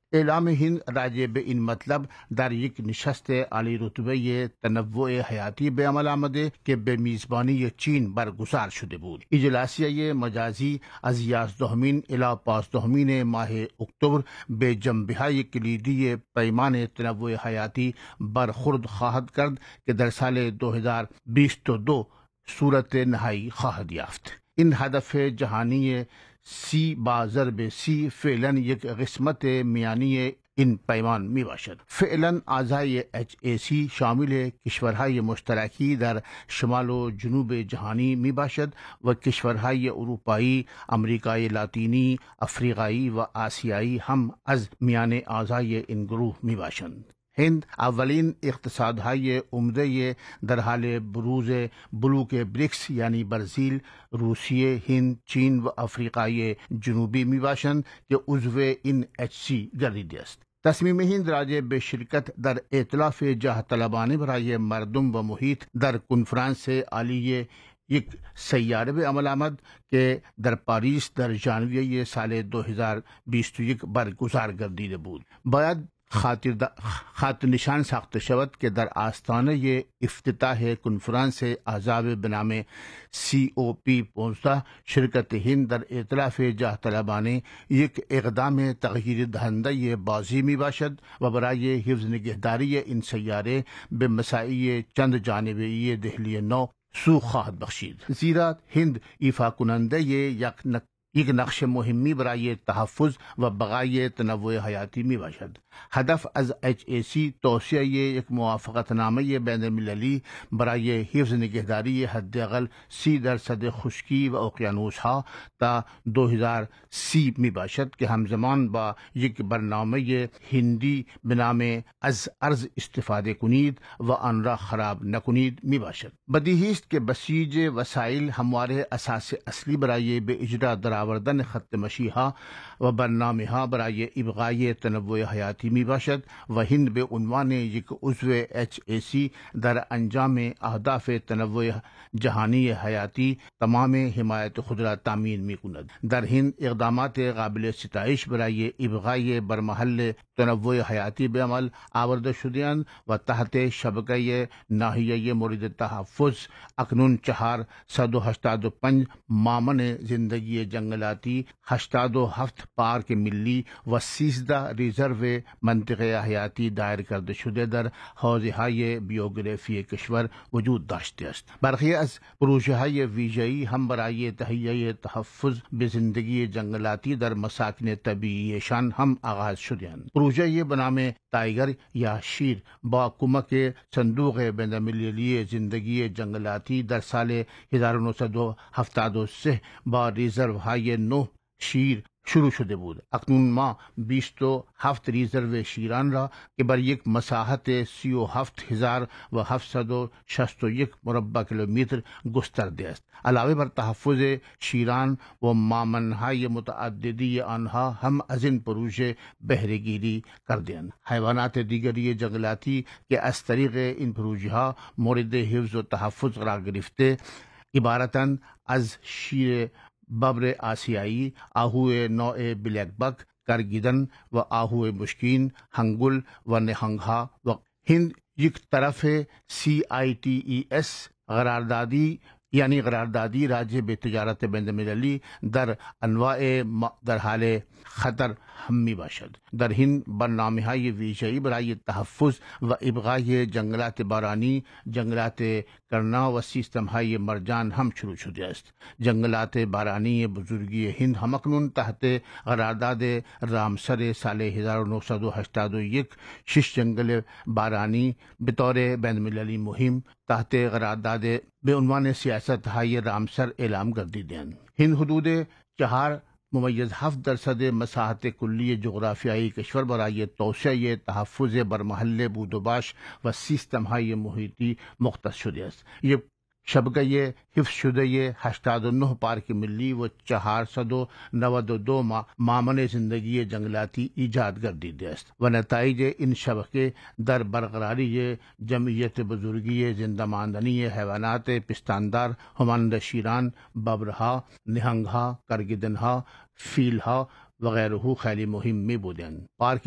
اعلام هند راجع به این مطلب در یک نشست عالی رتبه تنوع حیاتی به عمل آمده که به میزبانی چین برگزار شده بود. اجلاسیه مجازی از 11 الی 15 ماه اکتبر به جنبه‌های کلیدی پیمان تنوع حیاتی برخورد خواهد کرد که در سال 2022 صورت نهایی خواهد یافت. این هدف جهانی سی با ضرب سی فعلا یک قسمت میانی این پیمان می باشد. فعلا اعضای HAC شامل کشورهای مشترکی در شمال و جنوب جهانی می باشد و کشورهای اروپایی، امریکای لاتینی، افریقایی و آسیایی هم از میان اعضای این گروه می باشند. هند اولین اقتصادهای عمده در حال بروز بلوک بریکس یعنی برزیل، روسیه، هند، چین و آفریقای جنوبی می باشند که عضو این HC گردیده است. تصمیم هند راجع به شرکت در ائتلاف جاه طلبانه برای مردم و محیط در کنفرانس عالی یک سیاره به عمل آمد که در پاریس در ژانویه سال 2021 برگزار گردیده بود. باید خاطر نشان ساخته شود که در آستانه افتتاح کنفرانس احزاب به نام COP15 شرکت هند در ائتلاف جاه طلبانه یک اقدام تغییر دهنده بازی می باشد و برای حفظ نگهداری این سیاره به مساعی چند جانبی دهلی نو سو خواهد بخشید، زیرا هند ایفا کننده یک نقش مهمی برای تحفظ و بقای تنوع حیاتی می باشد. هدف از HAC توسعه یک موافقت نامه بین المللی برای حفظ نگهداری حداقل 30% خشکی و اقیانوس ها تا 2030 می باشد که همزمان با یک برنامه هندی به نام از ارض استفاده کنید و آن را خراب نکنید می باشد. بدیهی است که بسیج وسایل همواره اساس اصلی برای به اجرا درآوردن خط مشی ها و برنامه ها برای ابقای تنوع حیاتی می باشد و هند به عنوان یک عضو HAC در انجام اهداف تنوع جهانی حیاتی تمام حمایت خود را تامین می کند. در هند اقدامات قابل ستایش برای ابقای برمحل تنوع حیاتی به عمل آورده شدهاند و تحت شبکه ناحیه مورد تحفظ اکنون 485 مامن زندگی جنگلاتی، 87 پارک ملی و 13 ریزرو منطقه حیاتی دایر کرده شده در حوزه های بیوگرافی کشور وجود داشته است. برخی از پروژه های ویژه‌ای هم برای تهیه تحفظ به زندگی جنگلاتی در مساکن طبیعیشان هم آغاز شدهاند. پروژه به نام تایگر یا شیر با کمک صندوق بین المللی زندگی جنگلاتی در سال 1973 با ریزرو های 9 شیر شروع شده بود. اکنون ما 27 ریزرو شیران را که بر یک مساحت 37,761 مربع کیلومتر گسترده است. علاوه بر تحفظ شیران و مامنهای متعددی آنها هم از این پروژه بهره گیری کرده‌اند. حیوانات دیگری جنگلاتی که از طریق این پروژه ها مورد حفظ و تحفظ قرار گرفته عبارتند از شیر ببر آسیایی، آهو نوع بلیک بک، کرگیدن و آهو مشکین، ہنگل و نہنگها و ہند یک طرف CITES قراردادی راجع به تجارت بین المللی در انواع در حال خطر هم می باشد. در هند برنامه های ویژه‌ای برای تحفظ و ابقای جنگلات بارانی، جنگلات کرنا و سیستم های مرجان هم شروع شده است. جنگلات بارانی بزرگی هند هم اکنون تحت قرارداد رامسر سال 1981 6 جنگل بارانی به طور بین المللی مهم تحت قرارداد به عنوان سیاست های رامسر اعلام گردیده‌اند. هند حدود 4.7% مساحت کلی جغرافیایی کشور برای توسعه تحفظ برمحل بودوباش و سیستم های محیطی مختص شده است. یہ شبکه حفظ شده 89 پارک ملی و 492 مامن زندگی جنگلاتی ایجاد گردیده است و نتایج این شبکه در برقراری جمعیت بزرگی زنده ماندنی حیوانات پستاندار همانند شیران، ببرها، نهنگها، کرگدنها، فیلها و غیره خیلی مهم می بودند. پارک